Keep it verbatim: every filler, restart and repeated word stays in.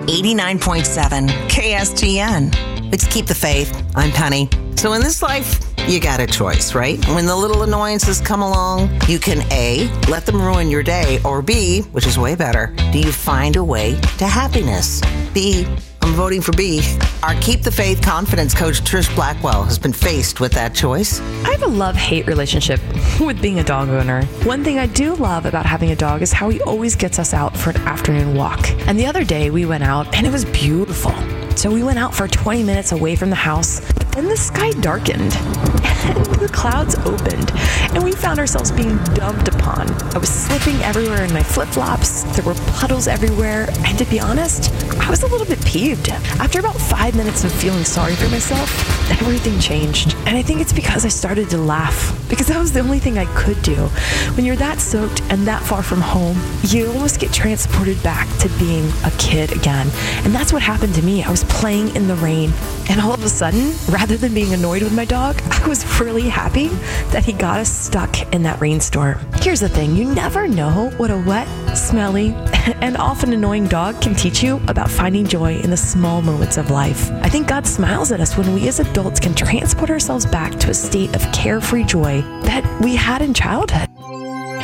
eighty-nine point seven K S T N. It's Keep the Faith. I'm Penny. So in this life, you got a choice, right? When the little annoyances come along, you can A, let them ruin your day, or B, which is way better, do you find a way to happiness? B, I'm voting for B. Our Keep the Faith confidence coach, Trish Blackwell, has been faced with that choice. I have a love-hate relationship with being a dog owner. One thing I do love about having a dog is how he always gets us out for an afternoon walk. And the other day we went out and it was beautiful. So we went out for twenty minutes away from the house, but then the sky darkened and the clouds opened and we found ourselves being dumped upon. I was slipping everywhere in my flip-flops. There were puddles everywhere. And to be honest, I was a little bit peeved. After about five minutes of feeling sorry for myself, everything changed. And I think it's because I started to laugh, because that was the only thing I could do. When you're that soaked and that far from home, you almost get transported back to being a kid again. And that's what happened to me. I was playing in the rain, and all of a sudden, rather than being annoyed with my dog, I was really happy that he got us stuck in that rainstorm. Here's the thing, you never know what a wet, smelly, and often annoying dog can teach you about finding joy in the small moments of life. I think God smiles at us when we as adults can transport ourselves back to a state of carefree joy that we had in childhood.